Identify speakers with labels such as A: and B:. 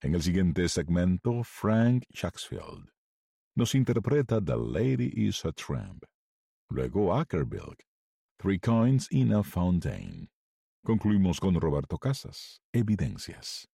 A: En el siguiente segmento, Frank Shaxfield nos interpreta The Lady is a Tramp. Luego Ackerbilk, Three Coins in a Fountain. Concluimos con Roberto Casas, Evidencias.